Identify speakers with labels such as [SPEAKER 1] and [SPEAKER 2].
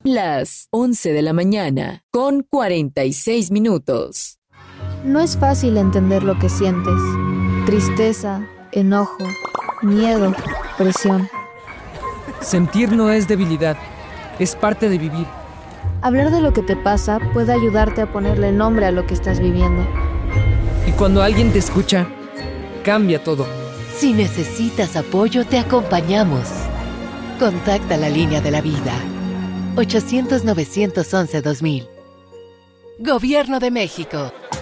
[SPEAKER 1] Las 11 de la mañana, con 46 minutos.
[SPEAKER 2] No es fácil entender lo que sientes. Tristeza, enojo, miedo, presión.
[SPEAKER 3] Sentir no es debilidad, es parte de vivir.
[SPEAKER 2] Hablar de lo que te pasa puede ayudarte a ponerle nombre a lo que estás viviendo.
[SPEAKER 3] Y cuando alguien te escucha, cambia todo.
[SPEAKER 4] Si necesitas apoyo, te acompañamos. Contacta la línea de la vida. 800-911-2000. Gobierno de México.